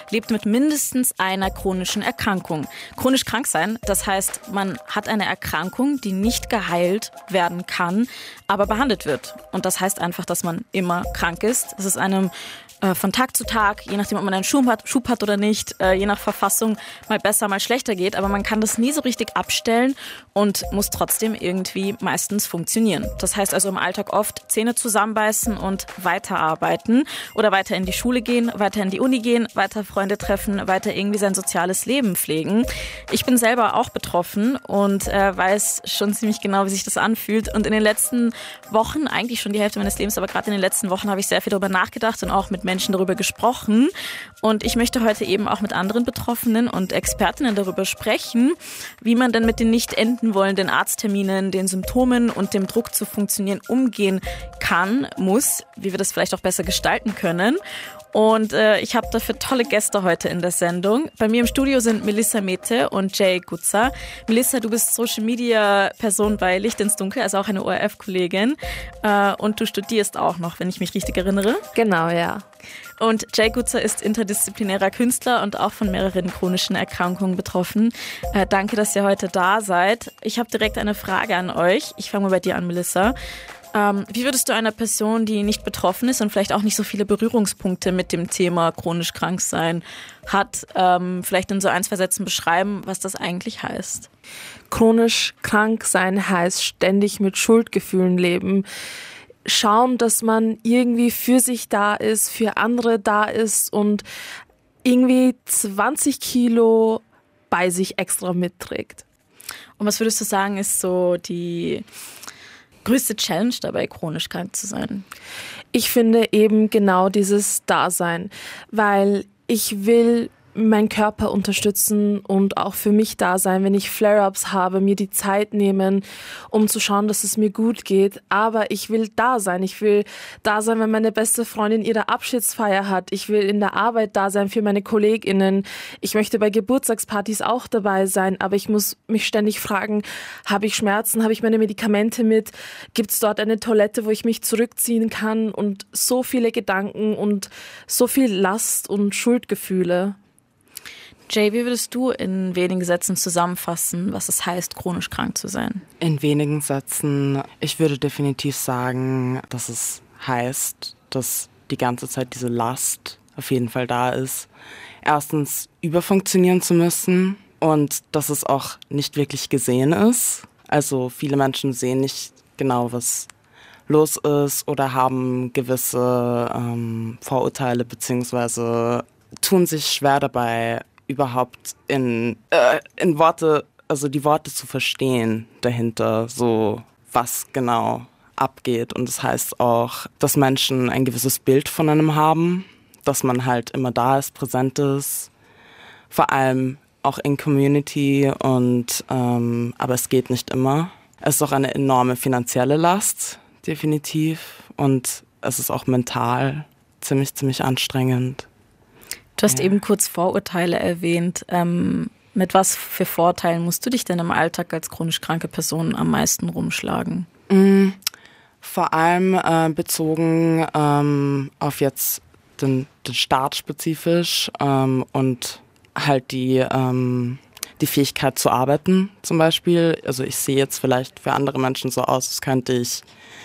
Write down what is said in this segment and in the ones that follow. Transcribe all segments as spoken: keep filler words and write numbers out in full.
lebt mit mindestens einer chronischen Erkrankung. Chronisch krank sein, das heißt, man hat eine Erkrankung, die nicht geheilt werden kann, aber behandelt wird. Und das heißt einfach, dass man immer krank ist. Es ist einem äh, von Tag zu Tag, je nachdem, ob man einen Schub hat, Schub hat oder nicht, äh, je nach Verfassung mal besser, mal schlechter geht. Aber man kann das nie so richtig abstellen und muss trotzdem irgendwie meistens funktionieren. Das heißt also im Alltag oft Zähne zusammenbeißen und weiterarbeiten oder weiter in die Schule gehen, weiter in die Uni gehen, weiter Freunde treffen, weiter irgendwie sein soziales Leben pflegen. Ich bin selber auch betroffen und äh, weiß schon ziemlich genau, wie sich das anfühlt. Und in den letzten Wochen, eigentlich schon die Hälfte meines Lebens, aber gerade in den letzten Wochen habe ich sehr viel darüber nachgedacht und auch mit Menschen darüber gesprochen. Und ich möchte heute eben auch mit anderen Betroffenen und Expertinnen darüber sprechen, wie man denn mit den nicht enden wollenden Arztterminen, den Symptomen und dem Druck zu funktionieren umgehen kann, muss, wie wir das vielleicht auch besser gestalten können. Und äh, ich habe dafür tolle Gäste heute in der Sendung. Bei mir im Studio sind Melissa Mete und Jay Gutzer. Melissa, du bist Social-Media-Person bei Licht ins Dunkel, also auch eine O R F-Kollegin. Äh, und du studierst auch noch, wenn ich mich richtig erinnere. Genau, ja. Und Jay Gutzer ist interdisziplinärer Künstler und auch von mehreren chronischen Erkrankungen betroffen. Äh, danke, dass ihr heute da seid. Ich habe direkt eine Frage an euch. Ich fange mal bei dir an, Melissa. Ähm, wie würdest du einer Person, die nicht betroffen ist und vielleicht auch nicht so viele Berührungspunkte mit dem Thema chronisch krank sein hat, ähm, vielleicht in so ein, zwei Sätzen beschreiben, was das eigentlich heißt? Chronisch krank sein heißt ständig mit Schuldgefühlen leben. Schauen, dass man irgendwie für sich da ist, für andere da ist und irgendwie zwanzig Kilo bei sich extra mitträgt. Und was würdest du sagen, ist so die größte Challenge dabei, chronisch krank zu sein? Ich finde eben genau dieses Dasein, weil ich will meinen Körper unterstützen und auch für mich da sein, wenn ich Flare-ups habe, mir die Zeit nehmen, um zu schauen, dass es mir gut geht. Aber ich will da sein. Ich will da sein, wenn meine beste Freundin ihre Abschiedsfeier hat. Ich will in der Arbeit da sein für meine KollegInnen. Ich möchte bei Geburtstagspartys auch dabei sein, aber ich muss mich ständig fragen, habe ich Schmerzen, habe ich meine Medikamente mit? Gibt es dort eine Toilette, wo ich mich zurückziehen kann? Und so viele Gedanken und so viel Last und Schuldgefühle. Jay, wie würdest du in wenigen Sätzen zusammenfassen, was es heißt, chronisch krank zu sein? In wenigen Sätzen, ich würde definitiv sagen, dass es heißt, dass die ganze Zeit diese Last auf jeden Fall da ist. Erstens überfunktionieren zu müssen und dass es auch nicht wirklich gesehen ist. Also viele Menschen sehen nicht genau, was los ist oder haben gewisse ähm, Vorurteile beziehungsweise tun sich schwer dabei, überhaupt in, äh, in Worte, also die Worte zu verstehen dahinter, so was genau abgeht. Und das heißt auch, dass Menschen ein gewisses Bild von einem haben, dass man halt immer da ist, präsent ist, vor allem auch in Community und ähm, aber es geht nicht immer. Es ist auch eine enorme finanzielle Last, definitiv, und es ist auch mental ziemlich, ziemlich anstrengend. Du hast Ja. eben kurz Vorurteile erwähnt. Ähm, mit was für Vorteilen musst du dich denn im Alltag als chronisch kranke Person am meisten rumschlagen? Mm, vor allem äh, bezogen ähm, auf jetzt den, den Staat spezifisch ähm, und halt die, ähm, die Fähigkeit zu arbeiten zum Beispiel. Also ich sehe jetzt vielleicht für andere Menschen so aus, als könnte ich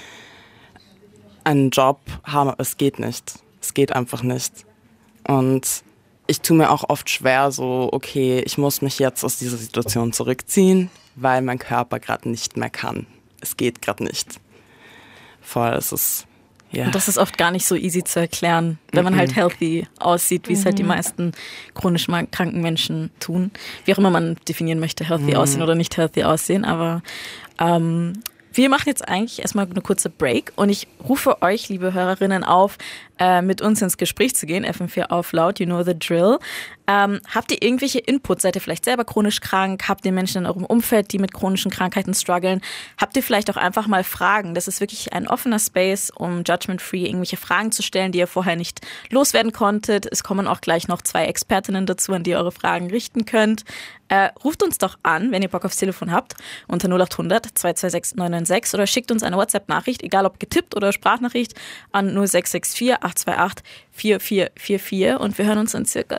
einen Job haben, aber es geht nicht. Es geht einfach nicht. Und ich tue mir auch oft schwer, so, okay, ich muss mich jetzt aus dieser Situation zurückziehen, weil mein Körper gerade nicht mehr kann. Es geht gerade nicht. Voll, es ist, ja. Und das ist oft gar nicht so easy zu erklären, wenn man Mhm. halt healthy aussieht, wie es Mhm. halt die meisten chronisch mal kranken Menschen tun. Wie auch immer man definieren möchte, healthy Mhm. aussehen oder nicht healthy aussehen. Aber ähm, wir machen jetzt eigentlich erstmal eine kurze Break und ich rufe euch, liebe Hörerinnen, auf, äh, mit uns ins Gespräch zu gehen. F M vier auf laut, you know the drill. Ähm, habt ihr irgendwelche Inputs? Seid ihr vielleicht selber chronisch krank? Habt ihr Menschen in eurem Umfeld, die mit chronischen Krankheiten strugglen? Habt ihr vielleicht auch einfach mal Fragen? Das ist wirklich ein offener Space, um judgment-free irgendwelche Fragen zu stellen, die ihr vorher nicht loswerden konntet. Es kommen auch gleich noch zwei Expertinnen dazu, an die ihr eure Fragen richten könnt. Äh, ruft uns doch an, wenn ihr Bock aufs Telefon habt, unter null acht hundert zwei zwei sechs neun neun sechs oder schickt uns eine WhatsApp-Nachricht, egal ob getippt oder Sprachnachricht, an null sechs sechs vier acht zwei acht vier vier vier vier und wir hören uns in circa